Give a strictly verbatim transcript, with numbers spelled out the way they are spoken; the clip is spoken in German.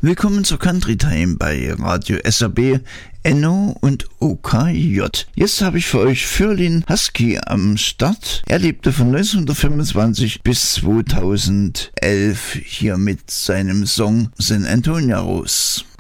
Willkommen zur Country Time bei Radio S R B, N O und O K J. Jetzt habe ich für euch Fürlin Husky am Start. Er lebte von neunzehnhundertfünfundzwanzig bis zweitausendelf hier mit seinem Song San Antonio Rose.